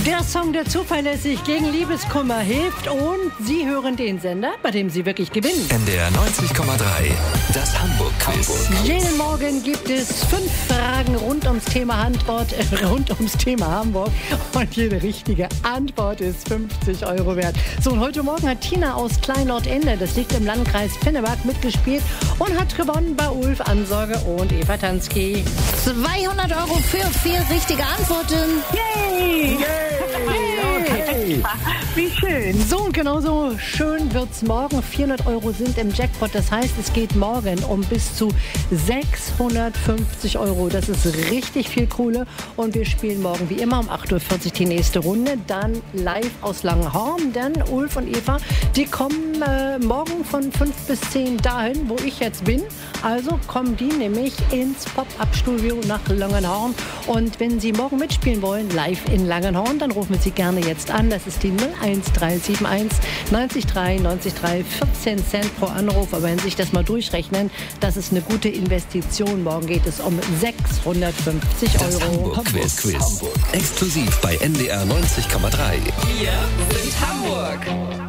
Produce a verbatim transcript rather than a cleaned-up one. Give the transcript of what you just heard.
Der Song, der zuverlässig gegen Liebeskummer hilft, und Sie hören den Sender, bei dem Sie wirklich gewinnen. N D R neunzig Komma drei, das Hamburg-Quiz. Jeden Morgen gibt es fünf Fragen rund ums Thema Antwort, äh, rund ums Thema Hamburg, und jede richtige Antwort ist fünfzig Euro wert. So, und heute Morgen hat Tina aus Klein-Nordende, das liegt im Landkreis Pinneberg, mitgespielt und hat gewonnen bei Ulf Ansorge und Eva Tansky. zweihundert Euro für vier richtige Antworten. Yay! Hey, wie schön. So, und genauso schön wird's morgen. vierhundert Euro sind im Jackpot. Das heißt, es geht morgen um bis zu sechshundertfünfzig Euro. Das ist richtig viel Kohle. Und wir spielen morgen wie immer um acht Uhr vierzig die nächste Runde. Dann live aus Langenhorn. Denn Ulf und Eva, die kommen äh, morgen von fünf bis zehn dahin, wo ich jetzt bin. Also kommen die nämlich ins Pop-Up-Studio nach Langenhorn. Und wenn Sie morgen mitspielen wollen, live in Langenhorn, dann rufen Sie gerne jetzt an. Das ist die null eins drei sieben eins neunzig drei neunzig drei, vierzehn Cent pro Anruf. Aber wenn Sie sich das mal durchrechnen, das ist eine gute Investition. Morgen geht es um sechshundertfünfzig Das Euro. Hamburg-Quiz. Hamburg. Exklusiv bei N D R neunzig Komma drei. Wir sind Hamburg.